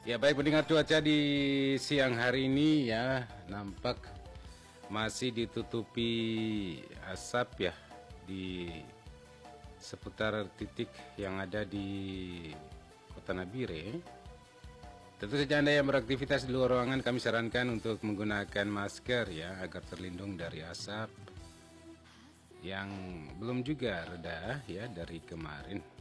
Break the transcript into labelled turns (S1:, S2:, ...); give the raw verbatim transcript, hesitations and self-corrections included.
S1: Ya baik pendengar, cuaca di siang hari ini ya nampak masih ditutupi asap ya di seputar titik yang ada di Kota Nabire. Tentu saja Anda yang beraktivitas di luar ruangan kami sarankan untuk menggunakan masker ya agar terlindung dari asap yang belum juga reda ya dari kemarin.